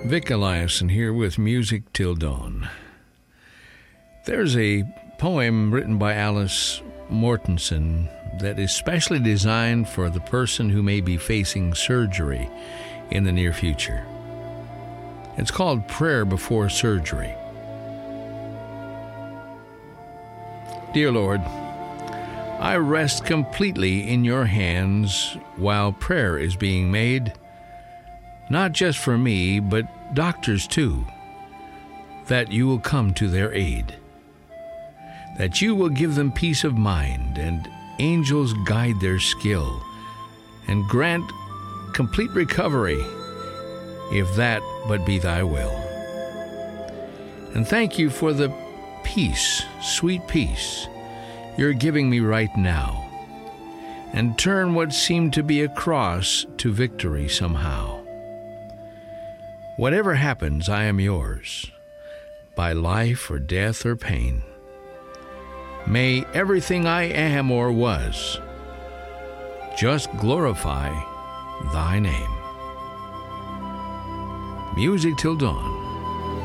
Vic Eliason here with Music Till Dawn. There's a poem written by Alice Mortensen that is specially designed for the person who may be facing surgery in the near future. It's called Prayer Before Surgery. Dear Lord, I rest completely in your hands while prayer is being made, not just for me, but doctors too, that you will come to their aid, that you will give them peace of mind and angels guide their skill and grant complete recovery, if that but be thy will. And thank you for the peace, sweet peace, you're giving me right now, and turn what seemed to be a cross to victory somehow. Whatever happens, I am yours, by life or death or pain. May everything I am or was just glorify thy name. Music Till Dawn.